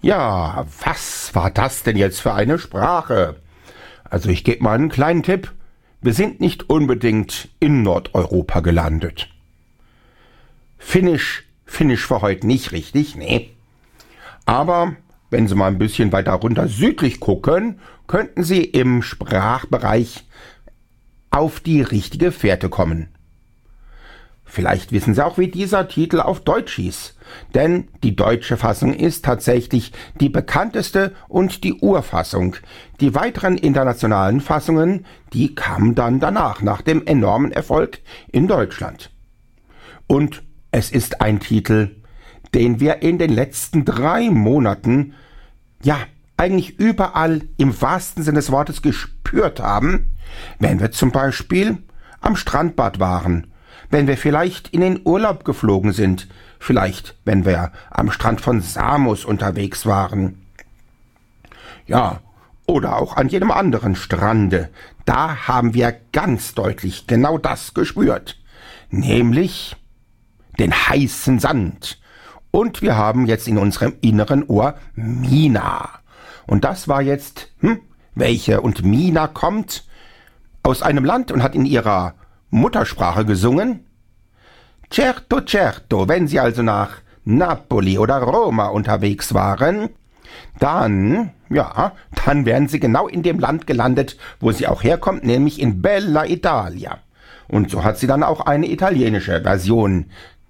Ja, was war das denn jetzt für eine Sprache? Also ich gebe mal einen kleinen Tipp. Wir sind nicht unbedingt in Nordeuropa gelandet. Finnisch für heute nicht richtig, nee. Aber wenn Sie mal ein bisschen weiter runter südlich gucken, könnten Sie im Sprachbereich auf die richtige Fährte kommen. Vielleicht wissen Sie auch, wie dieser Titel auf Deutsch hieß, denn die deutsche Fassung ist tatsächlich die bekannteste und die Urfassung. Die weiteren internationalen Fassungen, die kamen dann danach, nach dem enormen Erfolg in Deutschland. Und es ist ein Titel, den wir in den letzten 3 Monaten, ja, eigentlich überall im wahrsten Sinne des Wortes gespürt haben, wenn wir zum Beispiel am Strandbad waren, wenn wir vielleicht in den Urlaub geflogen sind, vielleicht wenn wir am Strand von Samos unterwegs waren. Ja, oder auch an jedem anderen Strande, da haben wir ganz deutlich genau das gespürt, nämlich den heißen Sand. Und wir haben jetzt in unserem inneren Ohr Mina. Und das war jetzt, welche? Und Mina kommt aus einem Land und hat in ihrer Muttersprache gesungen. Certo, certo, wenn Sie also nach Napoli oder Roma unterwegs waren, dann wären Sie genau in dem Land gelandet, wo sie auch herkommt, nämlich in Bella Italia. Und so hat sie dann auch eine italienische Version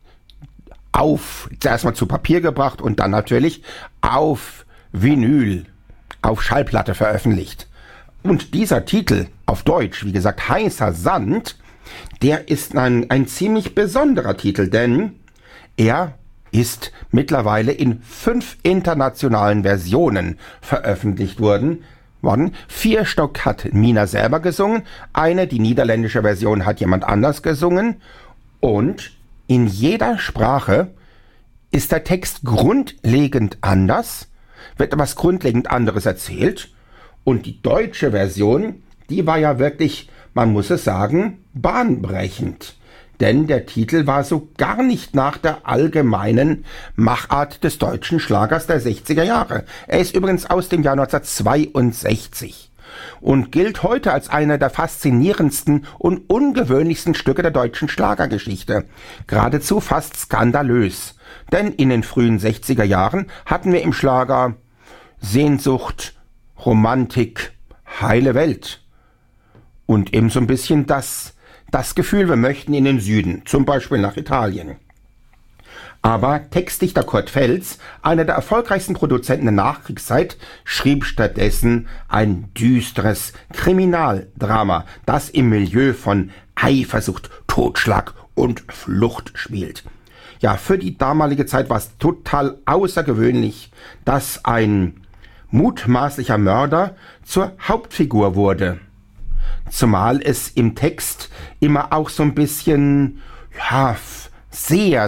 zuerst mal zu Papier gebracht und dann natürlich auf Vinyl, auf Schallplatte veröffentlicht. Und dieser Titel auf Deutsch, wie gesagt, Heißer Sand, der ist ein ziemlich besonderer Titel, denn er ist mittlerweile in 5 internationalen Versionen veröffentlicht worden. 4 Stück hat Mina selber gesungen, die niederländische Version hat jemand anders gesungen und in jeder Sprache ist der Text grundlegend anders, wird etwas grundlegend anderes erzählt und die deutsche Version, die war ja wirklich, man muss es sagen, bahnbrechend. Denn der Titel war so gar nicht nach der allgemeinen Machart des deutschen Schlagers der 60er Jahre. Er ist übrigens aus dem Jahr 1962 und gilt heute als einer der faszinierendsten und ungewöhnlichsten Stücke der deutschen Schlagergeschichte. Geradezu fast skandalös. Denn in den frühen 60er Jahren hatten wir im Schlager Sehnsucht, Romantik, heile Welt. Und eben so ein bisschen das Gefühl, wir möchten in den Süden, zum Beispiel nach Italien. Aber Textdichter Kurt Feltz, einer der erfolgreichsten Produzenten der Nachkriegszeit, schrieb stattdessen ein düsteres Kriminaldrama, das im Milieu von Eifersucht, Totschlag und Flucht spielt. Ja, für die damalige Zeit war es total außergewöhnlich, dass ein mutmaßlicher Mörder zur Hauptfigur wurde. Zumal es im Text immer auch so ein bisschen, sehr,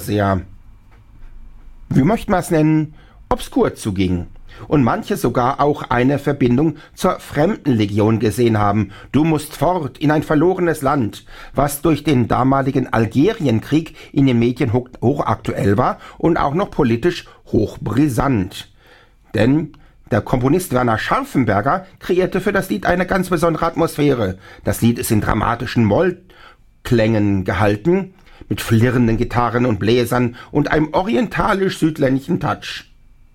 wie möchte man es nennen, obskur zuging. Und manche sogar auch eine Verbindung zur Fremdenlegion gesehen haben. Du musst fort in ein verlorenes Land, was durch den damaligen Algerienkrieg in den Medien hochaktuell war und auch noch politisch hochbrisant. Denn der Komponist Werner Scharfenberger kreierte für das Lied eine ganz besondere Atmosphäre. Das Lied ist in dramatischen Mollklängen gehalten, mit flirrenden Gitarren und Bläsern und einem orientalisch-südländischen Touch.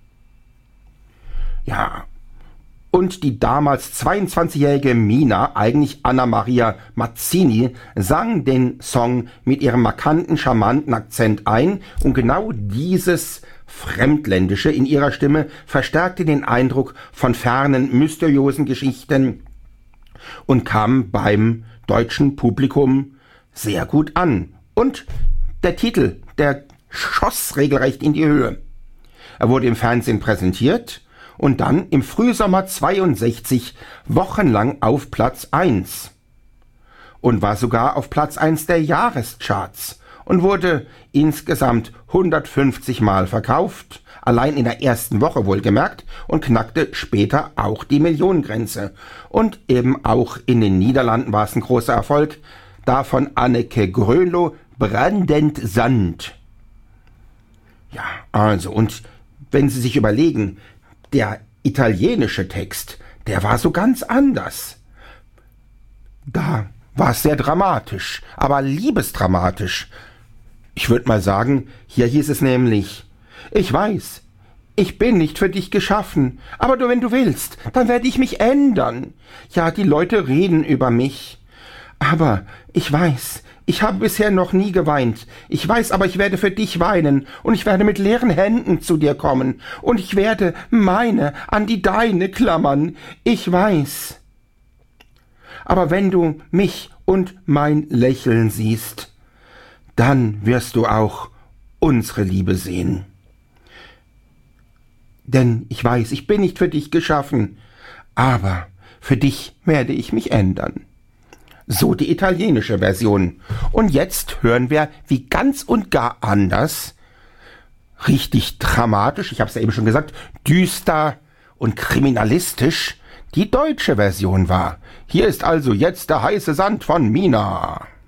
Ja, und die damals 22-jährige Mina, eigentlich Anna Maria Mazzini, sang den Song mit ihrem markanten, charmanten Akzent ein und genau dieses Fremdländische in ihrer Stimme verstärkte den Eindruck von fernen, mysteriösen Geschichten und kam beim deutschen Publikum sehr gut an. Und der Titel, der schoss regelrecht in die Höhe. Er wurde im Fernsehen präsentiert und dann im Frühsommer 62 wochenlang auf Platz 1 und war sogar auf Platz 1 der Jahrescharts und wurde insgesamt 150 Mal verkauft, allein in der ersten Woche wohlgemerkt, und knackte später auch die Millionengrenze. Und eben auch in den Niederlanden war es ein großer Erfolg, da von Anneke Grönlo Brandend Sand. Ja, also, und wenn Sie sich überlegen, der italienische Text, der war so ganz anders. Da war es sehr dramatisch, aber liebesdramatisch. Ich würde mal sagen, hier hieß es nämlich: Ich weiß, ich bin nicht für dich geschaffen, aber du, wenn du willst, dann werde ich mich ändern. Ja, die Leute reden über mich. Aber ich weiß, ich habe bisher noch nie geweint. Ich weiß, aber ich werde für dich weinen und ich werde mit leeren Händen zu dir kommen und ich werde meine an die deine klammern. Ich weiß. Aber wenn du mich und mein Lächeln siehst, dann wirst du auch unsere Liebe sehen. Denn ich weiß, ich bin nicht für dich geschaffen, aber für dich werde ich mich ändern. So die italienische Version. Und jetzt hören wir, wie ganz und gar anders, richtig dramatisch, ich habe es ja eben schon gesagt, düster und kriminalistisch die deutsche Version war. Hier ist also jetzt der heiße Sand von Mina.